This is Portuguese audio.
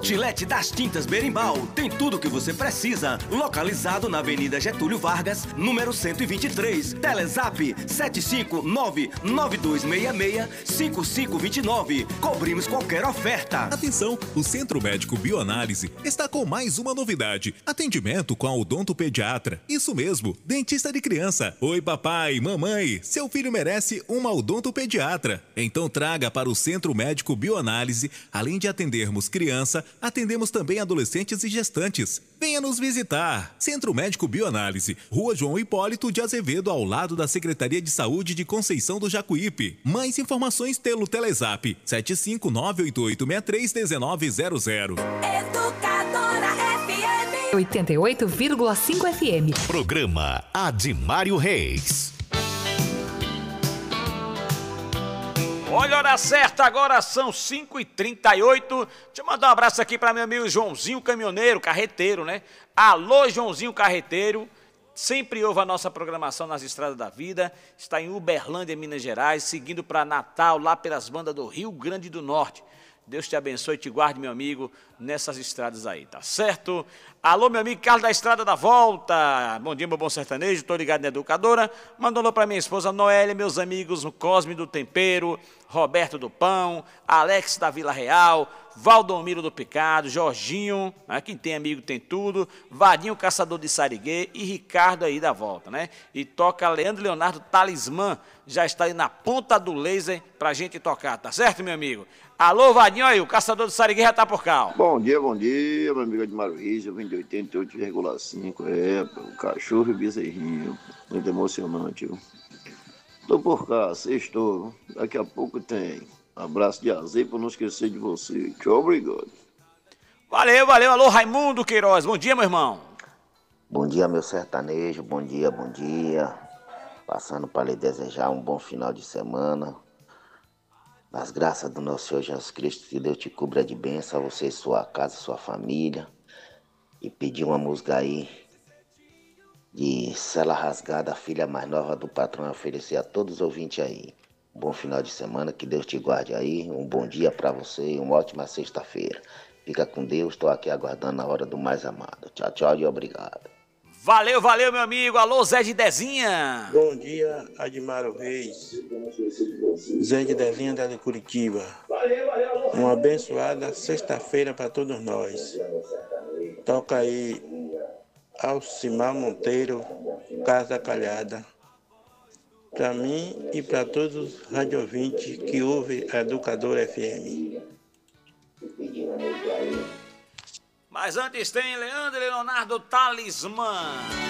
Outlet das Tintas Berimbau tem tudo o que você precisa. Localizado na Avenida Getúlio Vargas, número 123. Telezap 759-9266-5529. Cobrimos qualquer oferta. Atenção, o Centro Médico Bioanálise está com mais uma novidade. Atendimento com a odontopediatra. Isso mesmo, dentista de criança. Oi papai, mamãe, seu filho merece uma odontopediatra. Então traga para o Centro Médico Bioanálise. Além de atendermos criança, atendemos também adolescentes e gestantes. Venha nos visitar. Centro Médico Bioanálise, Rua João Hipólito de Azevedo, ao lado da Secretaria de Saúde de Conceição do Jacuípe. Mais informações pelo Telezap 75988631900. Educadora FM 88,5 FM. Programa Admário Reis. Olha a hora certa, agora são 5h38. Deixa eu mandar um abraço aqui para meu amigo Joãozinho Caminhoneiro, carreteiro, né? Alô, Joãozinho Carreteiro. Sempre ouve a nossa programação nas Estradas da Vida. Está em Uberlândia, Minas Gerais, seguindo para Natal, lá pelas bandas do Rio Grande do Norte. Deus te abençoe e te guarde, meu amigo, nessas estradas aí, tá certo? Alô, meu amigo Carlos da Estrada da Volta. Bom dia, meu bom sertanejo, tô ligado na Educadora. Manda um alô pra minha esposa Noélia, meus amigos Cosme do Tempero, Roberto do Pão, Alex da Vila Real, Valdomiro do Picado, Jorginho, né? Quem tem amigo tem tudo, Vadinho Caçador de Sariguê e Ricardo aí da Volta, né? E toca Leandro Leonardo Talismã, já está aí na ponta do laser pra gente tocar, tá certo, meu amigo? Alô, Vadinho, aí, o Caçador de Sariguê já tá por cá. Bom dia, meu amigo Admário Reis, eu venho de 88,5, o cachorro e o bezerrinho, muito emocionante, viu? Tô por cá, sextou, daqui a pouco tem abraço de azeite pra não esquecer de você, tchau, obrigado. Valeu, valeu, alô, Raimundo Queiroz, bom dia, meu irmão. Bom dia, meu sertanejo, bom dia, passando para lhe desejar um bom final de semana. Nas graças do nosso Senhor Jesus Cristo, que Deus te cubra de bênção, você, sua casa, sua família. E pedir uma música aí de Cela Rasgada, a filha mais nova do patrão, oferecer a todos os ouvintes aí. Um bom final de semana, que Deus te guarde aí. Um bom dia para você e uma ótima sexta-feira. Fica com Deus, estou aqui aguardando a hora do mais amado. Tchau, tchau e obrigado. Valeu, valeu, meu amigo. Alô, Zé de Dezinha. Bom dia, Admário Reis. Zé de Dezinha da Curitiba. Uma abençoada sexta-feira para todos nós. Toca aí Alcimar Monteiro, Casa Calhada. Para mim e para todos os radiovintes que ouvem a Educadora FM. Mas antes tem Leandro Leonardo Talismã.